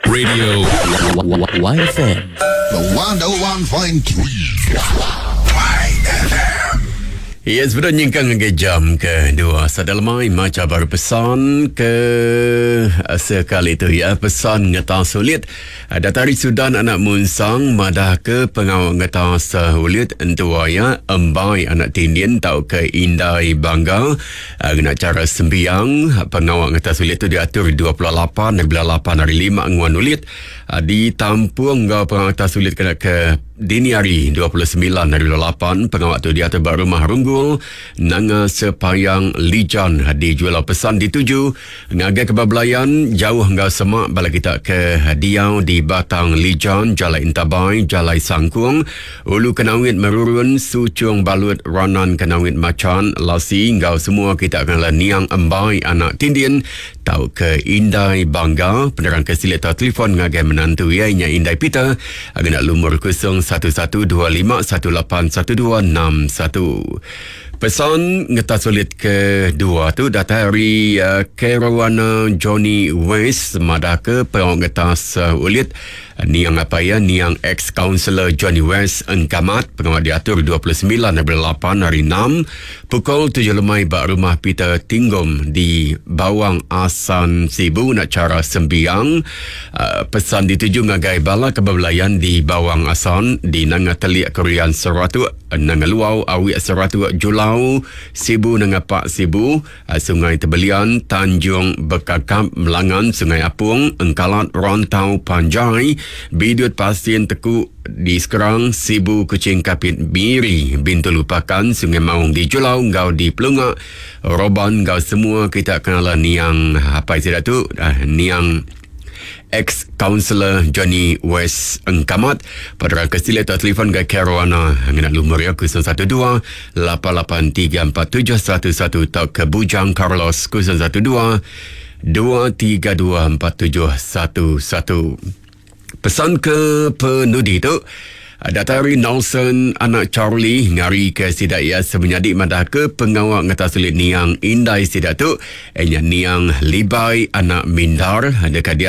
Radio YFM. The 101.3 YFM. Ya, sebenarnya kan ke jam kedua. Sadalamai macam baru pesan ke sekali itu ya. Pesan ngata sulit. Datari Sudan anak munsang madah ke pengawal ngata sulit entua ya. Embai anak tindien tau ke indai bangga. Nak cara sembiang pengawal ngata sulit itu diatur 28 hari 5 angwan ulit. Ditampung ngau pengawal ngata sulit kena ke dini hari 29 hari 8 pengawal tu diatur baru rumah runggul nanga sepayang lijan dijual pesan dituju ngagai kebablayan jauh ngau semak bala kita ke diau di batang lijan jalai intabai jalai sangkung ulu kenawit merurun sucung balut ranan kenawit macan lasi ngau semua kita akan niang embai anak tindien tau ke indai bangga penerang kesilit atau telefon ngagai menantu ianya indai pita agak lumur kusung 1125181261. Pesan ngeta sulit kedua tu datari Kerawana Johnny West madah ke peong ngeta sulit niang apa ya niang ex-councillor Johnny West engkamat pengamat diatur 29 hari 6 pukul 7 lemai bak rumah Peter Tinggom di Bawang Asan Sibu nak cara sembiang pesan dituju ngagai bala kebablayan di Bawang Asan di nanga telik Korean Seratu nanga luau awik Seratu Julau Sibu nanga Pak Sibu Sungai Tebelian Tanjung Bekakap Melangan Sungai Apung Engkalat Rantau Panjai Bidut Pasien Teku di Sekerang Sibu Kucing Kapit Biri Bintu Lupakan Sungai Maung di Julau Ngau di Pelungak Roban Ngau semua kita kenal niang apa istilah tu niang ex-councillor Johnny West engkamat pada kesilit atau telefon ke Kerawana nak lumur ya 012-883-4711 atau ke Bujang Carlos 012-232-4711. Pesan ke penudi tu datari Nelson anak Charlie ngari ke sidak ia sebenyadik madah ke pengawal ngata sulit niang indai sidak tu niang libai anak mindar dekat dia